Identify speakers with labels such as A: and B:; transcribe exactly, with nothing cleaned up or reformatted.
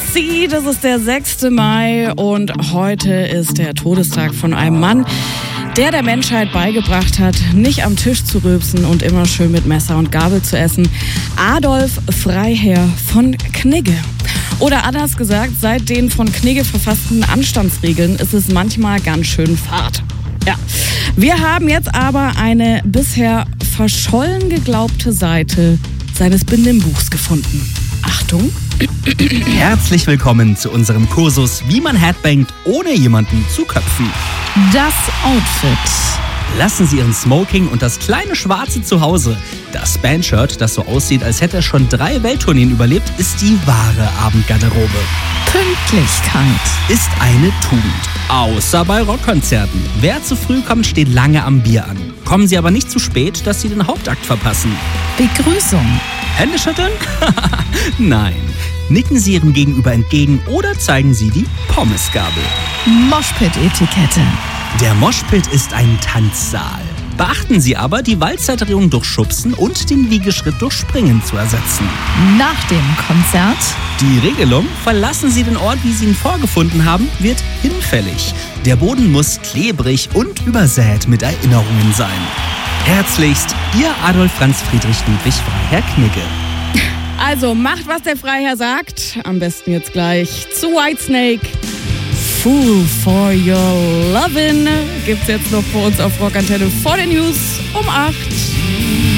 A: zieht. Es ist der sechste Mai und heute ist der Todestag von einem Mann, der der Menschheit beigebracht hat, nicht am Tisch zu rülpsen und immer schön mit Messer und Gabel zu essen. Adolf Freiherr von Knigge. Oder anders gesagt, seit den von Knigge verfassten Anstandsregeln ist es manchmal ganz schön fad. Ja, wir haben jetzt aber eine bisher verschollen geglaubte Seite seines Benimmbuchs gefunden. Achtung!
B: Herzlich willkommen zu unserem Kursus, wie man headbangt, ohne jemanden zu köpfen.
C: Das Outfit.
B: Lassen Sie Ihren Smoking und das kleine Schwarze zu Hause. Das Bandshirt, das so aussieht, als hätte er schon drei Welttourneen überlebt, ist die wahre Abendgarderobe.
C: Pünktlichkeit
B: ist eine Tugend. Außer bei Rockkonzerten. Wer zu früh kommt, steht lange am Bier an. Kommen Sie aber nicht zu spät, dass Sie den Hauptakt verpassen.
C: Begrüßung.
B: Hände schütteln? Nein. Nicken Sie Ihrem Gegenüber entgegen oder zeigen Sie die Pommesgabel.
C: Moshpit-Etikette.
B: Der Moshpit ist ein Tanzsaal. Beachten Sie aber, die Walzzeitdrehung durch Schubsen und den Wiegeschritt durch Springen zu ersetzen.
C: Nach dem Konzert.
B: Die Regelung, verlassen Sie den Ort, wie Sie ihn vorgefunden haben, wird hinfällig. Der Boden muss klebrig und übersät mit Erinnerungen sein. Herzlichst, Ihr Adolf Franz Friedrich Ludwig Freiherr Knigge.
A: Also macht, was der Freiherr sagt. Am besten jetzt gleich zu Whitesnake. Fool for Your Lovin' gibt's jetzt noch bei uns auf Rockantenne vor den News um acht.